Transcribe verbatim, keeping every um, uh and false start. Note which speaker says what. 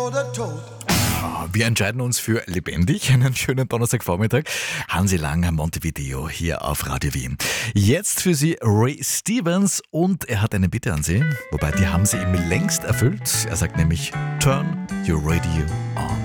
Speaker 1: Wir entscheiden uns für lebendig. Einen schönen Donnerstagvormittag. Hansi Lang, Montevideo hier auf Radio Wien. Jetzt für Sie Ray Stevens und er hat eine Bitte an Sie, wobei die haben Sie ihm längst erfüllt. Er sagt nämlich, turn your radio on.